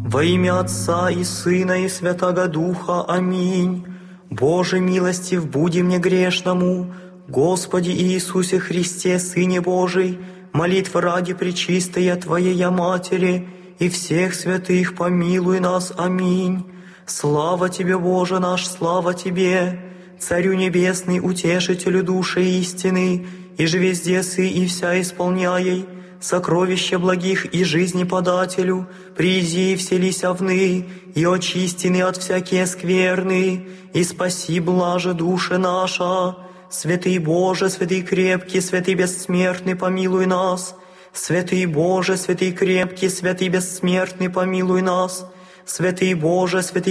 Во имя Отца и Сына и Святаго Духа. Аминь. Боже милостив, буди мне грешному, Господи Иисусе Христе, Сыне Божий, молитва ради пречистая Твоей Матери и всех святых помилуй нас. Аминь. Слава Тебе, Боже наш, слава Тебе, Царю Небесный, Утешителю души истины, и же везде сы и вся исполняй, сокровища благих и жизни подателю, приизи и вселися вны, и очистины от всякие скверны, и спаси блаже душе наша. Святый Боже, святый крепкий, святый бессмертный, помилуй нас. Святый Боже, святый крепкий, святый бессмертный, помилуй нас. Святый Боже, святый